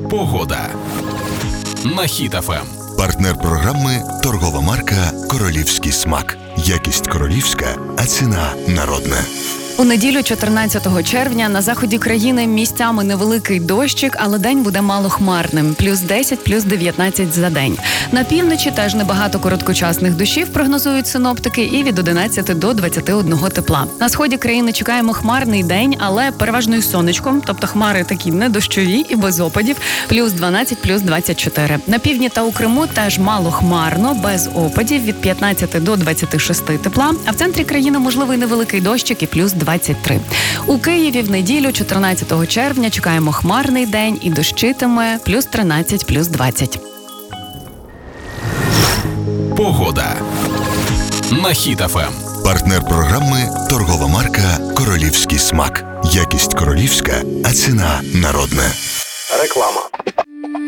Погода на Хіт ФМ. Партнер програми – торгова марка «Королівський смак». Якість королівська, а ціна народна. У неділю 14 червня на заході країни місцями невеликий дощик, але день буде малохмарним. Плюс 10, плюс 19 за день. На півночі теж небагато короткочасних дощів прогнозують синоптики і від 11 до 21 тепла. На сході країни чекаємо хмарний день, але переважно із сонечком, тобто хмари такі не дощові і без опадів. Плюс 12, плюс 24. На півдні та у Криму теж малохмарно, без опадів від 15 до 26 тепла. А в центрі країни можливий невеликий дощик і плюс 23. У Києві в неділю 14 червня чекаємо хмарний день і дощитиме плюс 13, плюс 20. Погода на Хіт ФМ. Партнер програми – торгова марка «Королівський смак». Якість королівська, а ціна народна. Реклама.